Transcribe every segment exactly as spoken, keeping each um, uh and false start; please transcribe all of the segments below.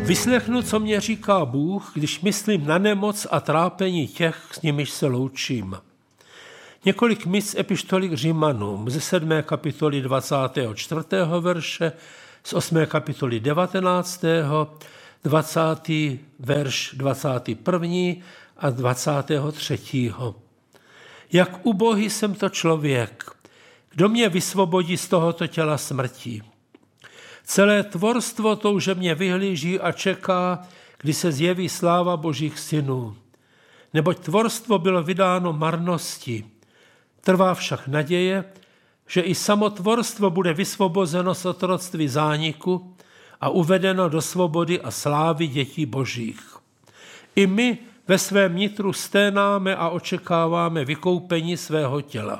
Vyslechnu, co mě říká Bůh, když myslím na nemoc a trápení těch, s nimiž se loučím. Několik míst epištoly k Římanům ze sedmé kapitoly dvacátého čtvrtého verše, z osmé kapitoly devatenáctého, dvacátý verš dvacátý první a dvacátého třetího. Jak ubohý jsem to člověk, kdo mě vysvobodí z tohoto těla smrti. Celé tvorstvo toužebně vyhlíží a čeká, kdy se zjeví sláva Božích synů. Neboť tvorstvo bylo vydáno marnosti. Trvá však naděje, že i samo tvorstvo bude vysvobozeno z otroctví zániku a uvedeno do svobody a slávy dětí Božích. I my ve svém nitru sténáme a očekáváme vykoupení svého těla.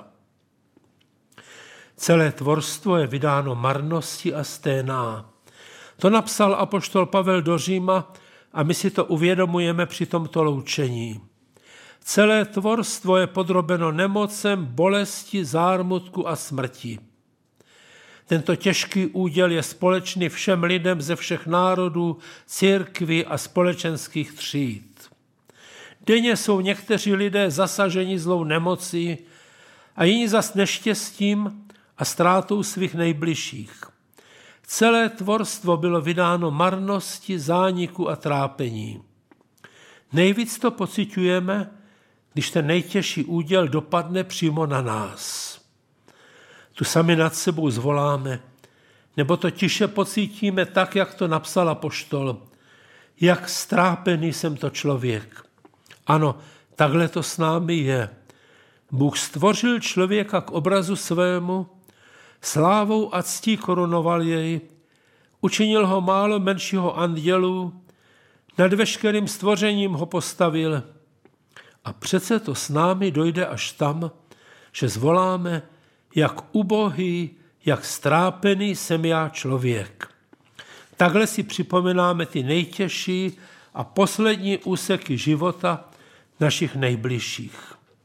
Celé tvorstvo je vydáno marnosti a sténá. To napsal apoštol Pavel do Říma a my si to uvědomujeme při tomto loučení. Celé tvorstvo je podrobeno nemocem, bolesti, zármutku a smrti. Tento těžký úděl je společný všem lidem ze všech národů, církví a společenských tříd. Denně jsou někteří lidé zasaženi zlou nemocí a jiní zas neštěstím a ztrátou svých nejbližších. Celé tvorstvo bylo vydáno marnosti, zániku a trápení. Nejvíc to pociťujeme, když ten nejtěžší úděl dopadne přímo na nás. Tu sami nad sebou zvoláme, nebo to tiše pocítíme tak, jak to napsal apoštol. Jak strápený jsem to člověk. Ano, takhle to s námi je. Bůh stvořil člověka k obrazu svému, slávou a ctí korunoval jej, učinil ho málo menšího andělů, nad veškerým stvořením ho postavil. A přece to s námi dojde až tam, že zvoláme, jak ubohý, jak strápený jsem já člověk. Takhle si připomínáme ty nejtěžší a poslední úseky života našich nejbližších.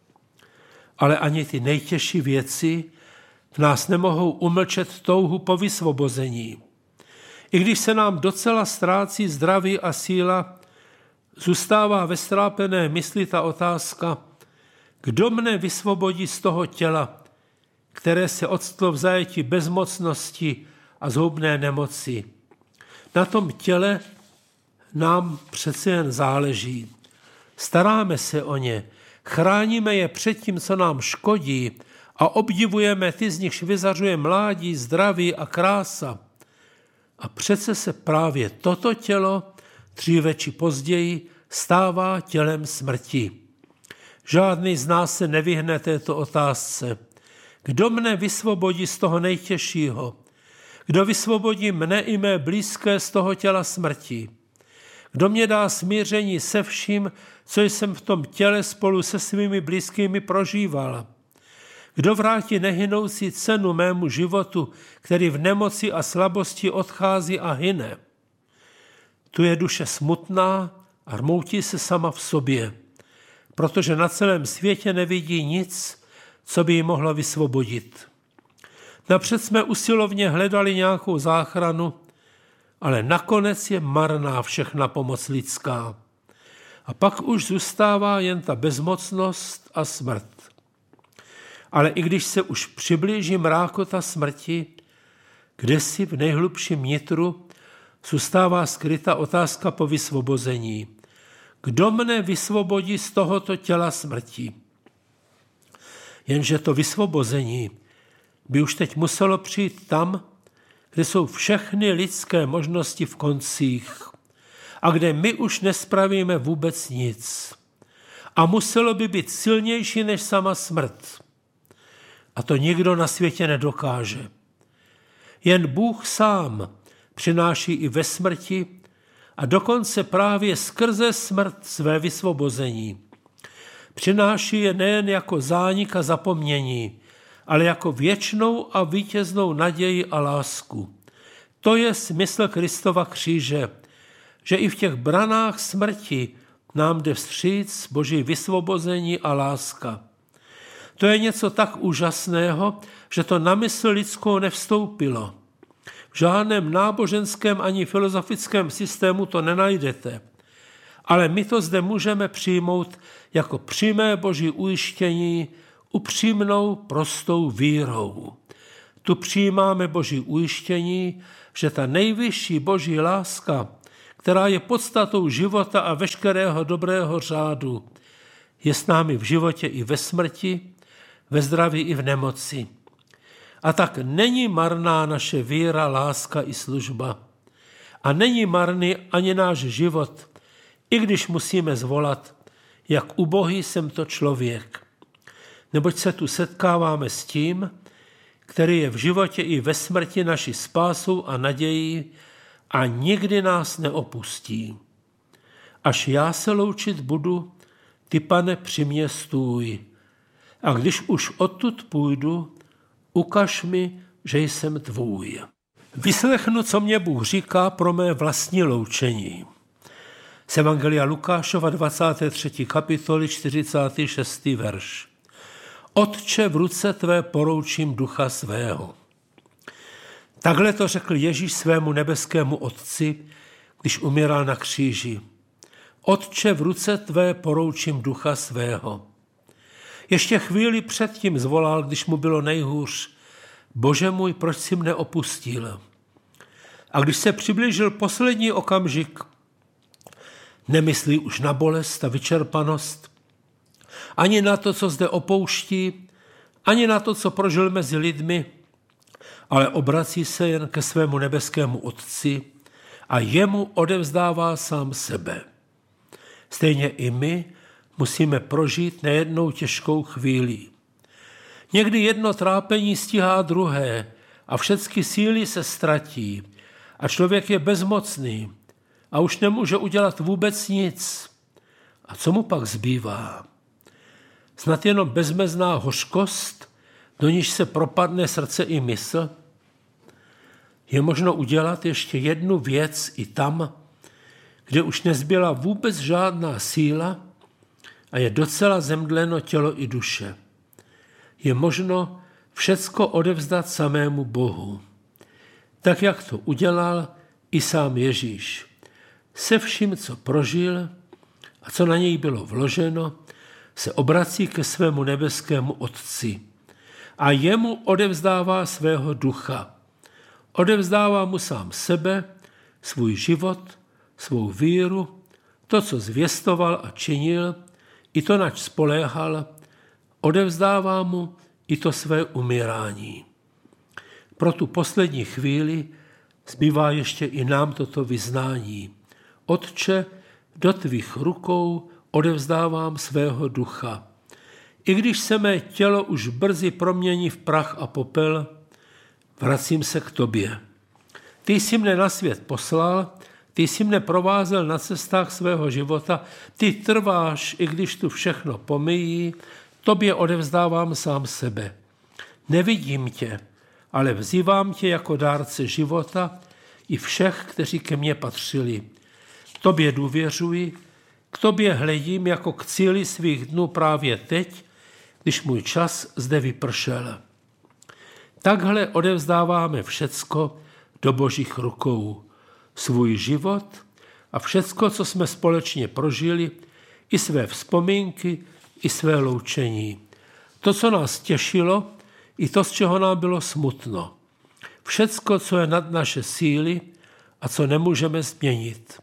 Ale ani ty nejtěžší věci v nás nemohou umlčet touhu po vysvobození. I když se nám docela ztrácí zdraví a síla, zůstává ve strápené mysli ta otázka, kdo mne vysvobodí z toho těla, které se odstlo v zajetí bezmocnosti a zhoubné nemoci. Na tom těle nám přece jen záleží. Staráme se o ně, chráníme je před tím, co nám škodí a obdivujeme ty, z nichž vyzařuje mládí, zdraví a krása. A přece se právě toto tělo dříve či později stává tělem smrti. Žádný z nás se nevyhne této otázce. Kdo mne vysvobodí z toho nejtěžšího? Kdo vysvobodí mne i mé blízké z toho těla smrti? Kdo mě dá smíření se vším, co jsem v tom těle spolu se svými blízkými prožíval? Kdo vrátí nehynoucí cenu mému životu, který v nemoci a slabosti odchází a hyne? Tu je duše smutná a rmoutí se sama v sobě, protože na celém světě nevidí nic, co by ji mohlo vysvobodit. Napřed jsme usilovně hledali nějakou záchranu, ale nakonec je marná všechna pomoc lidská. A pak už zůstává jen ta bezmocnost a smrt. Ale i když se už přiblíží mrákota smrti, kdesi v nejhlubším nitru zůstává skryta otázka po vysvobození. Kdo mne vysvobodí z tohoto těla smrti? Jenže to vysvobození by už teď muselo přijít tam, kde jsou všechny lidské možnosti v koncích a kde my už nespravíme vůbec nic. A muselo by být silnější než sama smrt. A to nikdo na světě nedokáže. Jen Bůh sám přináší i ve smrti a dokonce právě skrze smrt své vysvobození. Přináší je nejen jako zánik a zapomnění, ale jako věčnou a vítěznou naději a lásku. To je smysl Kristova kříže, že i v těch branách smrti nám jde vstříc Boží vysvobození a láska. To je něco tak úžasného, že to na mysl lidskou nevstoupilo. V žádném náboženském ani filozofickém systému to nenajdete. Ale my to zde můžeme přijmout jako přímé boží ujištění upřímnou, prostou vírou. Tu přijímáme boží ujištění, že ta nejvyšší boží láska, která je podstatou života a veškerého dobrého řádu, je s námi v životě i ve smrti, ve zdraví i v nemoci. A tak není marná naše víra, láska i služba. A není marný ani náš život, i když musíme zvolat, jak ubohý jsem to člověk. Neboť se tu setkáváme s tím, který je v životě i ve smrti naší spásou a nadějí a nikdy nás neopustí. Až já se loučit budu, ty, Pane, při mě stůj. A když už odtud půjdu, ukaž mi, že jsem tvůj. Vyslechnu, co mě Bůh říká pro mé vlastní loučení. Z Evangelia Lukášova dvacáté třetí kapitoly čtyřicátý šestý verš. Otče, v ruce tvé poroučím ducha svého. Takhle to řekl Ježíš svému nebeskému Otci, když umíral na kříži. Otče, v ruce tvé poroučím ducha svého. Ještě chvíli předtím zvolal, když mu bylo nejhůř. Bože můj, proč jsi mne opustil? A když se přiblížil poslední okamžik, nemyslí už na bolest a vyčerpanost, ani na to, co zde opouští, ani na to, co prožil mezi lidmi, ale obrací se jen ke svému nebeskému Otci a jemu odevzdává sám sebe. Stejně i my musíme prožít nejednou těžkou chvíli. Někdy jedno trápení stíhá druhé a všechny síly se ztratí a člověk je bezmocný a už nemůže udělat vůbec nic. A co mu pak zbývá? Snad jenom bezmezná hořkost, do níž se propadne srdce i mysl? Je možno udělat ještě jednu věc i tam, kde už nezbyla vůbec žádná síla a je docela zemdleno tělo i duše. Je možno všecko odevzdat samému Bohu. Tak, jak to udělal i sám Ježíš. Se vším, co prožil a co na něj bylo vloženo, se obrací ke svému nebeskému Otci a jemu odevzdává svého ducha. Odevzdává mu sám sebe, svůj život, svou víru, to, co zvěstoval a činil, i to, nač spoléhal, odevzdává mu i to své umírání. Pro tu poslední chvíli zbývá ještě i nám toto vyznání. Otče, do tvých rukou odevzdávám svého ducha. I když se mé tělo už brzy promění v prach a popel, vracím se k tobě. Ty jsi mne na svět poslal, ty jsi mne provázel na cestách svého života, ty trváš, i když tu všechno pomíjí, tobě odevzdávám sám sebe. Nevidím tě, ale vzývám tě jako dárce života i všech, kteří ke mně patřili. Tobě důvěřuji, k tobě hledím jako k cíli svých dnů právě teď, když můj čas zde vypršel. Takhle odevzdáváme všecko do Božích rukou. Svůj život a všecko, co jsme společně prožili, i své vzpomínky, i své loučení. To, co nás těšilo, i to, z čeho nám bylo smutno. Všecko, co je nad naše síly a co nemůžeme změnit.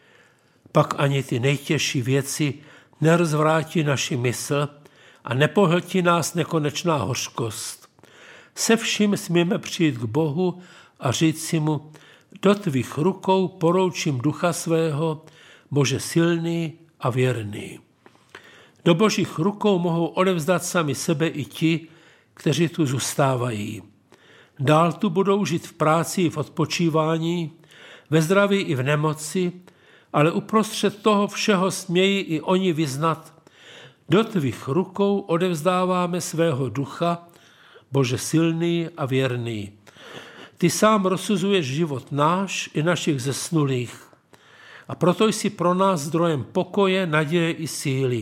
Pak ani ty nejtěžší věci nerozvrátí naši mysl a nepohltí nás nekonečná hořkost. Se vším smíme přijít k Bohu a říct si mu, do tvých rukou poroučím ducha svého, Bože silný a věrný. Do Božích rukou mohou odevzdat sami sebe i ti, kteří tu zůstávají. Dál tu budou žít v práci i v odpočívání, ve zdraví i v nemoci, ale uprostřed toho všeho smějí i oni vyznat, do tvých rukou odevzdáváme svého ducha, Bože silný a věrný. Ty sám rozsuzuješ život náš i našich zesnulých a proto jsi pro nás zdrojem pokoje, naděje i síly.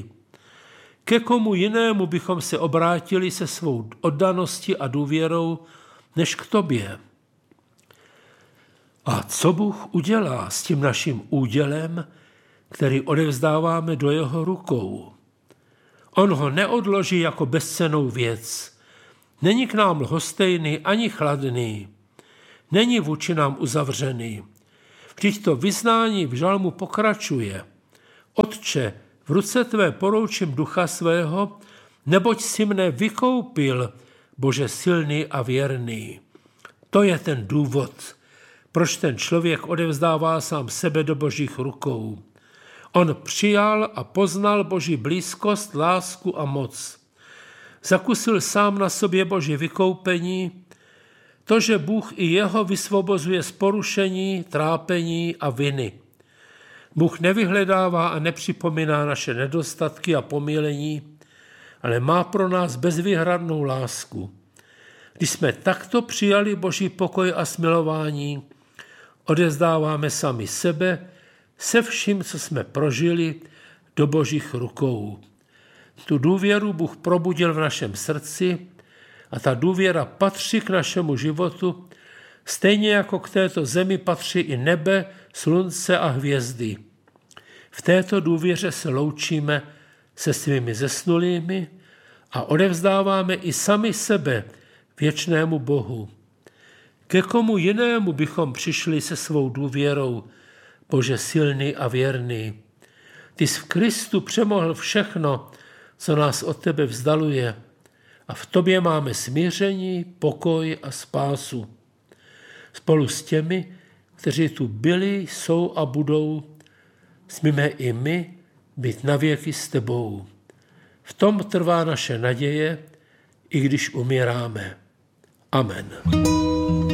Ke komu jinému bychom se obrátili se svou oddaností a důvěrou, než k tobě. A co Bůh udělá s tím naším údělem, který odevzdáváme do jeho rukou? On ho neodloží jako bezcennou věc. Není k nám lhostejný ani chladný. Není vůči nám uzavřený. Vždyť to vyznání v žalmu pokračuje. Otče, v ruce tvé poroučím ducha svého, neboť si mne vykoupil, Bože silný a věrný. To je ten důvod, proč ten člověk odevzdává sám sebe do Božích rukou. On přijal a poznal Boží blízkost, lásku a moc. Zakusil sám na sobě Boží vykoupení, to, že Bůh i jeho vysvobozuje z porušení, trápení a viny. Bůh nevyhledává a nepřipomíná naše nedostatky a pomílení, ale má pro nás bezvýhradnou lásku. Když jsme takto přijali Boží pokoj a smilování, odevzdáváme sami sebe se vším, co jsme prožili, do Božích rukou. Tu důvěru Bůh probudil v našem srdci a ta důvěra patří k našemu životu, stejně jako k této zemi patří i nebe, slunce a hvězdy. V této důvěře se loučíme se svými zesnulými a odevzdáváme i sami sebe věčnému Bohu. Ke komu jinému bychom přišli se svou důvěrou, Bože silný a věrný? Ty jsi v Kristu přemohl všechno, co nás od tebe vzdaluje, a v tobě máme smíření, pokoj a spásu. Spolu s těmi, kteří tu byli, jsou a budou, smíme i my být navěky s tebou. V tom trvá naše naděje, i když umíráme. Amen.